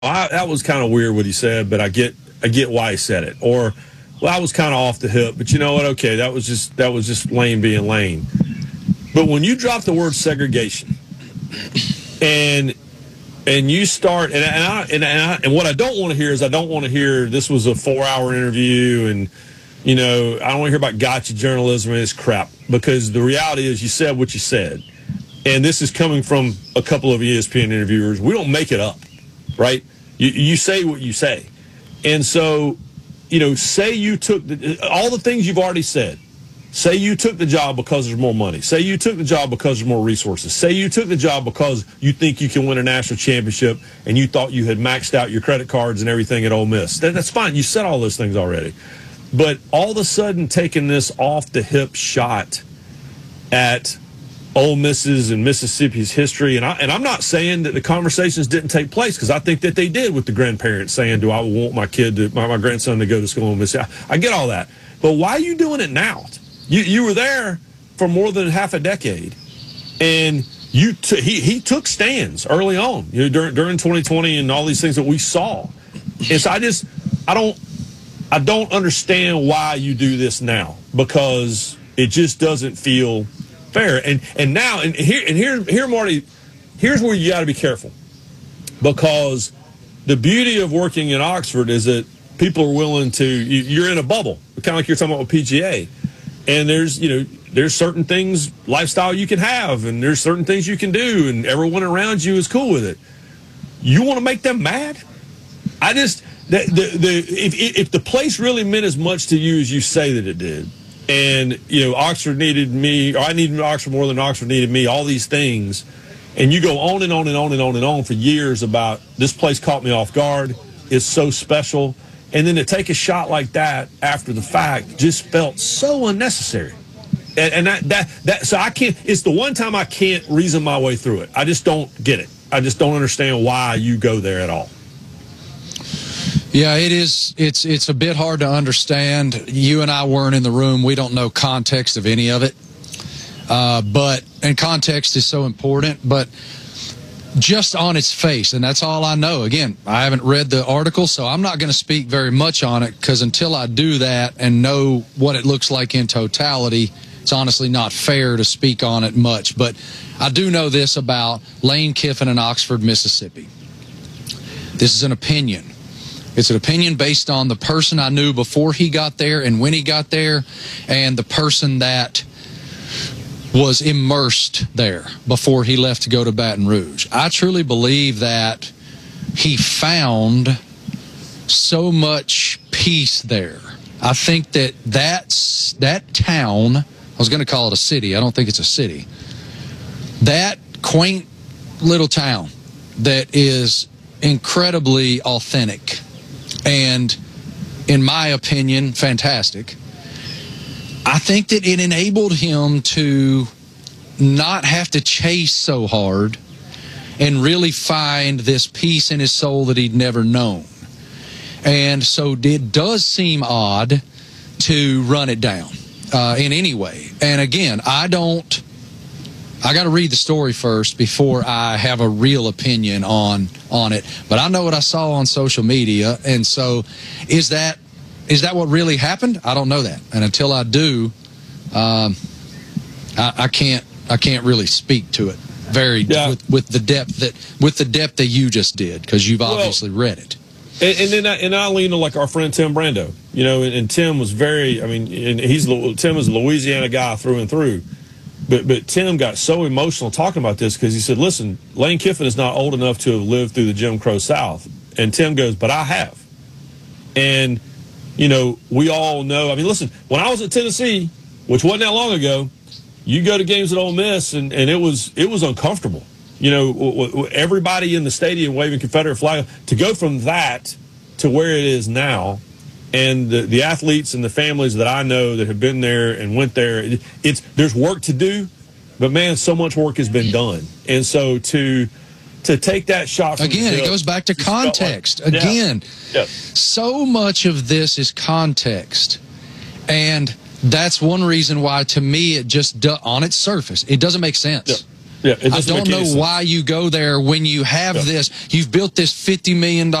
that was kind of weird what he said, but I get why he said it. Or, well, I was kind of off the hip, but you know what? Okay, that was just Lane being Lane. But when you drop the word segregation, and you start, and what I don't want to hear is, I don't want to hear this was a 4-hour interview, and I don't want to hear about gotcha journalism and this crap, because the reality is you said what you said, and this is coming from a couple of ESPN interviewers. We don't make it up, right? You say what you say, and so say you took all the things you've already said. Say you took the job because there's more money. Say you took the job because there's more resources. Say you took the job because you think you can win a national championship and you thought you had maxed out your credit cards and everything at Ole Miss. That's fine. You said all those things already. But all of a sudden taking this off-the-hip shot at Ole Miss's and Mississippi's history, and I'm not saying that the conversations didn't take place, because I think that they did, with the grandparents saying, do I want my grandson to go to school in Mississippi? I get all that. But why are you doing it now? You were there for more than half a decade, and he took stands early on during 2020 and all these things that we saw. And so I don't understand why you do this now, because it just doesn't feel fair. And now here, Marty, here's where you got to be careful, because the beauty of working in Oxford is that people are willing to. You're in a bubble, kind of like you're talking about with PGA. And there's certain things, lifestyle you can have, and there's certain things you can do, and everyone around you is cool with it. You want to make them mad? If the place really meant as much to you as you say that it did, and Oxford needed me, or I needed Oxford more than Oxford needed me, all these things, and you go on and on and on and on and on for years about this place caught me off guard, it's so special. And then to take a shot like that after the fact just felt so unnecessary. And so I can't, it's the one time I can't reason my way through it. I just don't get it. I just don't understand why you go there at all. Yeah, it is. It's a bit hard to understand. You and I weren't in the room. We don't know context of any of it. And context is so important, but just on its face, and that's all I know. Again, I haven't read the article, so I'm not going to speak very much on it, because until I do that and know what it looks like in totality, it's honestly not fair to speak on it much. But I do know this about Lane Kiffin in Oxford, Mississippi. This is an opinion. It's an opinion based on the person I knew before he got there and when he got there, and the person that was immersed there before he left to go to Baton Rouge. I truly believe that he found so much peace there. I think that town, I was going to call it a city, I don't think it's a city, that quaint little town that is incredibly authentic and, in my opinion, fantastic. I think that it enabled him to not have to chase so hard and really find this peace in his soul that he'd never known. And so it does seem odd to run it down in any way. And again, I got to read the story first before I have a real opinion on it. But I know what I saw on social media. And so is that what really happened? I don't know that, and until I do, I can't really speak to it with the depth that you just did, because you've obviously read it. And I lean on like our friend Tim Brando, and Tim was very, and Tim is a Louisiana guy through and through, but Tim got so emotional talking about this, because he said, listen, Lane Kiffin is not old enough to have lived through the Jim Crow South, and Tim goes, but I have, and we all know. Listen, when I was at Tennessee, which wasn't that long ago, you go to games at Ole Miss, and it was uncomfortable. Everybody in the stadium waving Confederate flag. To go from that to where it is now, and the athletes and the families that I know that have been there and went there, there's work to do, but man, so much work has been done, and so to take that shot from again, it goes back to context. So much of this is context, and that's one reason why, to me, it just on its surface, it doesn't make sense. Yeah, it I doesn't don't make any know sense. why you go there when you have this. You've built this $50 million